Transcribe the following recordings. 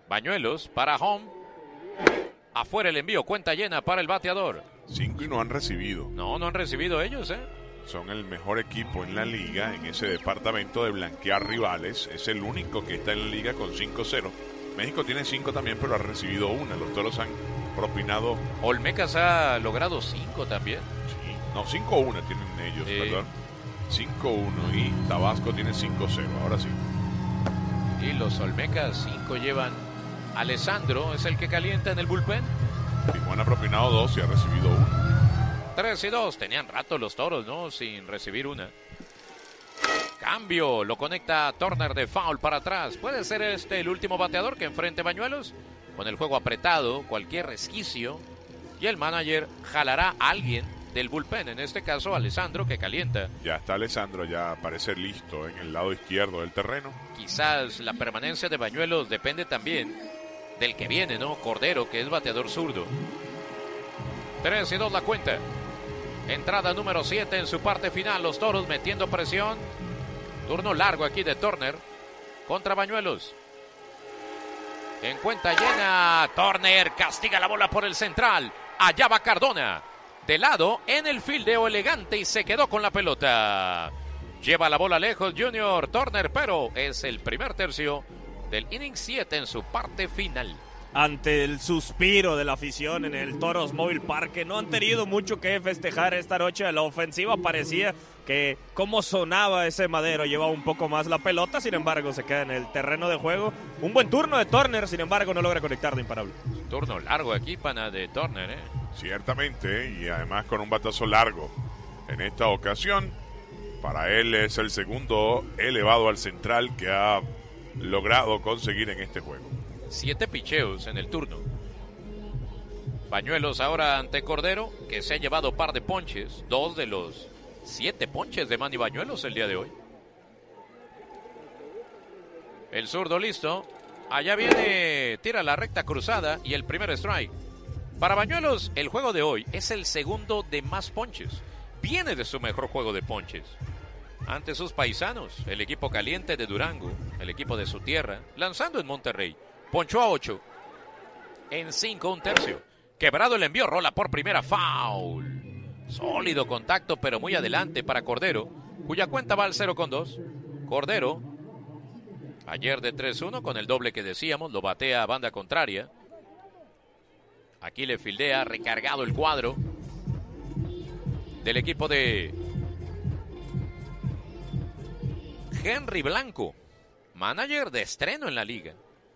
Bañuelos para home. Afuera el envío, cuenta llena para el bateador. 5 y no han recibido. No han recibido ellos, Son el mejor equipo en la liga en ese departamento de blanquear rivales. Es el único que está en la liga con 5-0. México tiene 5 también, pero ha recibido una. Los Toros han propinado. Olmecas ha logrado 5 también. Sí. No, 5-1 tienen ellos, perdón. 5-1 y Tabasco tiene 5-0. Ahora sí. Y los Olmecas 5 llevan. Alessandro es el que calienta en el bullpen. Tijuana ha propinado 2 y ha recibido 1. 3-2. Tenían rato los Toros, ¿no? Sin recibir una. Cambio. Lo conecta Turner de foul para atrás. ¿Puede ser este el último bateador que enfrente Bañuelos? Con el juego apretado, cualquier resquicio. Y el manager jalará a alguien del bullpen. En este caso, Alessandro, que calienta. Ya está Alessandro, ya parece listo en el lado izquierdo del terreno. Quizás la permanencia de Bañuelos depende también del que viene, ¿no? Cordero, que es bateador zurdo. 3-2 la cuenta. Entrada número 7 en su parte final. Los Toros metiendo presión. Turno largo aquí de Turner contra Bañuelos. En cuenta llena. Turner castiga la bola por el central. Allá va Cardona. De lado en el fildeo elegante y se quedó con la pelota. Lleva la bola lejos Junior Turner, pero es el primer tercio del inning 7 en su parte final. Ante el suspiro de la afición en el Toros Mobile Park, no han tenido mucho que festejar esta noche. La ofensiva parecía que como sonaba ese Madero, llevaba un poco más la pelota, sin embargo se queda en el terreno de juego. Un buen turno de Turner, sin embargo no logra conectar de imparable. Turno largo aquí, pana, de Turner, Ciertamente, y además con un batazo largo. En esta ocasión, para él es el segundo elevado al central que ha logrado conseguir en este juego. 7 picheos en el turno. Bañuelos ahora ante Cordero, que se ha llevado par de ponches. 2 de los 7 ponches de Manny Bañuelos el día de hoy. El zurdo listo. Allá viene, tira la recta cruzada y el primer strike. Para Bañuelos, el juego de hoy es el segundo de más ponches. Viene de su mejor juego de ponches. Ante sus paisanos, el equipo caliente de Durango, el equipo de su tierra, lanzando en Monterrey. Ponchó a 8. En 5, un tercio. Quebrado el envío, rola por primera, foul. Sólido contacto, pero muy adelante para Cordero, cuya cuenta va al 0-2. Cordero, ayer de 3-1 con el doble que decíamos, lo batea a banda contraria. Aquí le fildea, recargado el cuadro del equipo de Henry Blanco, manager de estreno en la liga.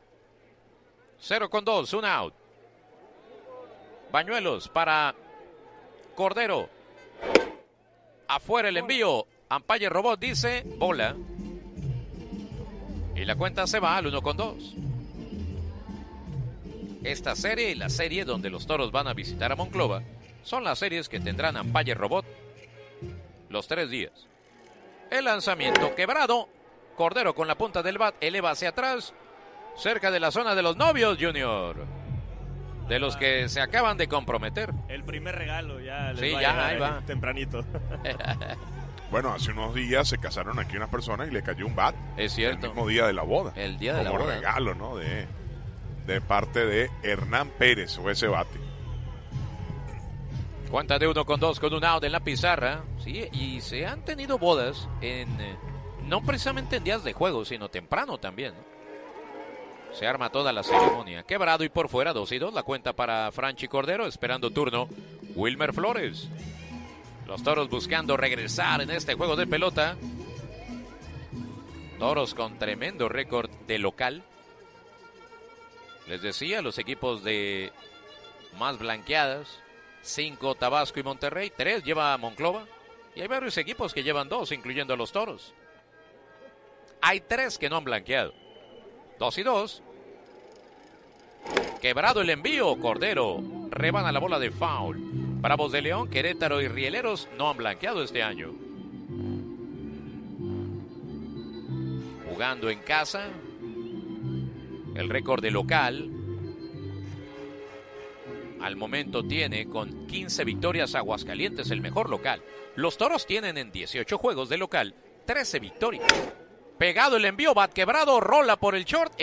0-2, un out. Bañuelos para Cordero. Afuera el envío. Umpire Robot dice bola. Y la cuenta se va al 1-2. Esta serie y la serie donde los Toros van a visitar a Monclova son las series que tendrán Umpire Robot los 3 días. El lanzamiento quebrado. Cordero con la punta del bat eleva hacia atrás. Cerca de la zona de los novios, Junior. De los que se acaban de comprometer. El primer regalo ya les sí, va a ya llegar ahí va. Tempranito. Bueno, hace unos días se casaron aquí unas personas y le cayó un bat. Es cierto. El mismo día de la boda. El día de la boda. Como regalo, ¿no? De parte de Hernán Pérez o ese bate. Cuenta de 1-2 con un out en la pizarra. Sí, y se han tenido bodas no precisamente en días de juego, sino temprano también, ¿no? Se arma toda la ceremonia. Quebrado y por fuera, 2-2. La cuenta para Franchi Cordero. Esperando turno, Wilmer Flores. Los Toros buscando regresar en este juego de pelota. Toros con tremendo récord de local. Les decía, los equipos de más blanqueadas. 5 Tabasco y Monterrey. 3 lleva Monclova. Y hay varios equipos que llevan 2, incluyendo a los Toros. Hay 3 que no han blanqueado. 2-2. Quebrado el envío. Cordero rebana la bola de foul. Bravos de León, Querétaro y Rieleros no han blanqueado este año. Jugando en casa. El récord de local al momento tiene con 15 victorias Aguascalientes, el mejor local. Los Toros tienen en 18 juegos de local 13 victorias. Pegado el envío, bat quebrado, rola por el short.